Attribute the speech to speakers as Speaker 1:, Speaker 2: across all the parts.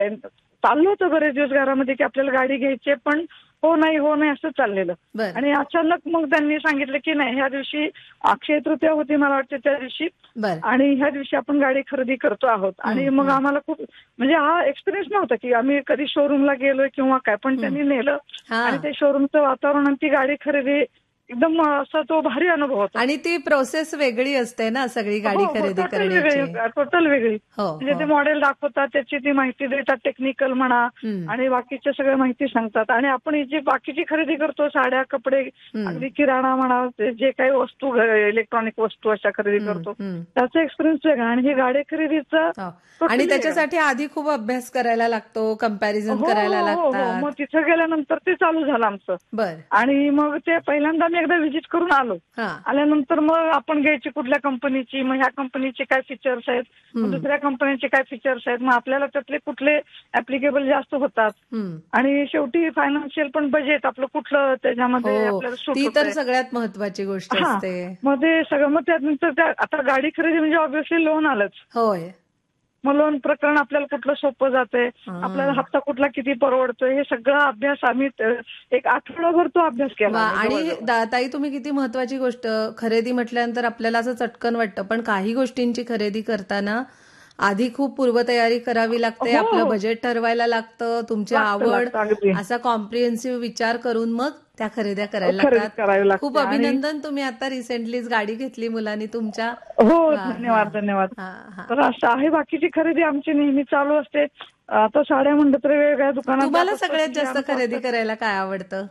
Speaker 1: चाललं होतं बरेच दिवस घरामध्ये की आपल्याला गाडी घ्यायची पण हो नाही असं चाललेलं.
Speaker 2: बर
Speaker 1: आणि अचानक मग त्यांनी सांगितलं की नाही, ह्या दिवशी अक्षय तृतीया होती मला वाटते त्या दिवशी,
Speaker 2: बर
Speaker 1: आणि ह्या दिवशी आपण गाडी खरेदी करतो आहोत. आणि मग आम्हाला खूप म्हणजे हा एक्सपिरियन्स नव्हता की आम्ही कधी शोरूमला गेलोय किंवा काय, पण त्यांनी नेलं
Speaker 2: हा
Speaker 1: आणि ते शोरूमचं वातावरण आणि ती गाडी खरेदी एकदम असा तो भारी अनुभव होता.
Speaker 2: आणि ती प्रोसेस वेगळी असते ना सगळी गाडी खरेदी
Speaker 1: टोटल
Speaker 2: करण्याची.
Speaker 1: वेगळी, टोटल वेगळी.
Speaker 2: हो
Speaker 1: म्हणजे ते
Speaker 2: हो
Speaker 1: मॉडेल दाखवतात, त्याची ती माहिती देतात, टेक्निकल म्हणा आणि बाकीच्या सगळ्या माहिती सांगतात. आणि आपण ही जी बाकीची खरेदी करतो, साड्या, कपडे, अगदी किराणा म्हणा, जे काही वस्तू, इलेक्ट्रॉनिक वस्तू अशा खरेदी करतो, त्याचा एक्सपिरियन्स वेगळा. आणि ही गाडी खरेदीचा
Speaker 2: आणि त्याच्यासाठी आधी खूप अभ्यास करायला लागतो, कंपॅरिझन करायला लागतात.
Speaker 1: मग तिथं गेल्यानंतर ते चालू झालं आमचं.
Speaker 2: बर
Speaker 1: आणि मग ते पहिल्यांदा मी एकदा व्हिजिट करून आलो. आल्यानंतर मग आपण घ्यायची कुठल्या कंपनीची, मग ह्या कंपनीचे काय फीचर्स आहेत, मग दुसऱ्या कंपनीचे काय फीचर्स आहेत, मग आपल्याला त्यातले कुठले ऍप्लिकेबल जास्त होतात. आणि शेवटी फायनान्शियल पण बजेट आपलं कुठलं त्याच्यामध्ये आपल्याला सूट
Speaker 2: ती तर सगळ्यात महत्वाची गोष्ट असते.
Speaker 1: मग ते सगळं, मग त्यानंतर आता गाडी खरेदी म्हणजे ऑब्व्हियसली लोन आलंच.
Speaker 2: होय.
Speaker 1: मग लोन प्रकरण आपल्याला कुठलं सोपं जातंय, आपल्याला हप्ता कुठला किती परवडतोय, हे सगळं अभ्यास आम्ही एक आठवडाभर तो अभ्यास केला.
Speaker 2: आणि ताई तुम्ही किती महत्वाची गोष्ट, खरेदी म्हटल्यानंतर आपल्याला असं चटकन वाटतं, पण काही गोष्टींची खरेदी करताना आधी खूप पूर्वतयारी करावी लागते, आपलं बजेट ठरवायला लागतं, तुमची आवड, असा कॉम्प्रिहेन्सिव्ह विचार करून मग त्या खरेद्या करायला लागतात. खूप अभिनंदन, तुम्ही आता रिसेंटलीच गाडी घेतली मुलांनी तुमच्या.
Speaker 1: हो, धन्यवाद. तर असं आहे, बाकीची खरेदी आमची नेहमी चालू असते. आता साड्या म्हणलं तर वेगवेगळ्या दुकानात.
Speaker 2: तुम्हाला सगळ्यात जास्त खरेदी करायला काय आवडतं?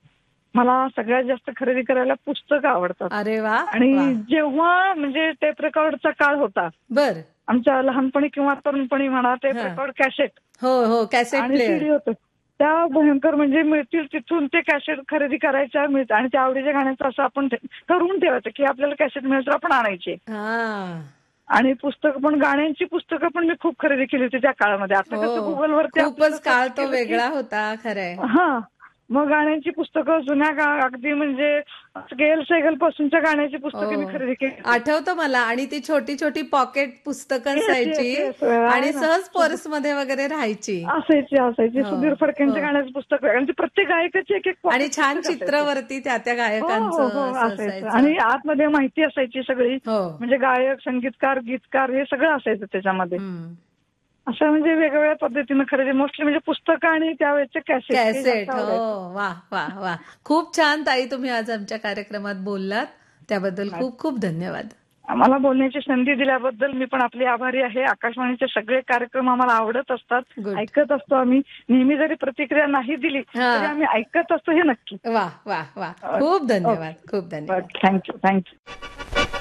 Speaker 1: मला सगळ्यात जास्त खरेदी करायला पुस्तकं आवडतात.
Speaker 2: अरे वा.
Speaker 1: आणि जेव्हा म्हणजे टेप रेकॉर्डचा काळ होता,
Speaker 2: बर,
Speaker 1: आमच्या लहानपणी किंवा तरुणपणी म्हणा, टेप रेकॉर्ड, कॅसेट,
Speaker 2: हो कॅसेट
Speaker 1: आणि सीडी होतं, त्या भयंकर म्हणजे मिळतील तिथून ते कॅसेट खरेदी करायच्या, मिळतात. आणि त्या आवडीच्या गाण्याचं असं आपण ठरवून ठेवायचं की आपल्याला कॅसेट मिळेल तर आपण आणायचे. आणि पुस्तकं पण, गाण्यांची पुस्तकं पण मी खूप खरेदी केली होती त्या काळामध्ये. आता कसं गुगलवरती
Speaker 2: खूपच काळ तो वेगळा होता खरंय.
Speaker 1: मग गाण्यांची पुस्तकं, जुन्या अगदी म्हणजे गेल सेगल पासूनच्या गाण्याची पुस्तकं मी खरेदी केली.
Speaker 2: आठवतं मला. आणि ती छोटी छोटी पॉकेट पुस्तकं असायची आणि सहज पर्स मध्ये वगैरे राहायची.
Speaker 1: असायची सुधीर फडकेंच्या गाण्याचं पुस्तक, आणि प्रत्येक गायकाची एक
Speaker 2: आणि छान चित्रवरती त्या गायकांचं
Speaker 1: असायचं. आणि आतमध्ये माहिती असायची सगळी, म्हणजे गायक, संगीतकार, गीतकार, हे सगळं असायचं त्याच्यामध्ये. असं म्हणजे वेगवेगळ्या पद्धतीनं खरेदी, मोस्टली म्हणजे पुस्तकं आणि त्यावेळेचे कॅसेट.
Speaker 2: वा. खूप छान ताई, तुम्ही आज आमच्या कार्यक्रमात बोललात, त्याबद्दल खूप खूप धन्यवाद.
Speaker 1: आम्हाला बोलण्याची संधी दिल्याबद्दल मी पण आपली आभारी आहे. आकाशवाणीचे सगळे कार्यक्रम आम्हाला आवडत असतात, ऐकत असतो आम्ही. नेहमी जरी प्रतिक्रिया नाही दिली तरी आम्ही ऐकत असतो, हे नक्की.
Speaker 2: वा. खूप धन्यवाद.
Speaker 1: थँक्यू.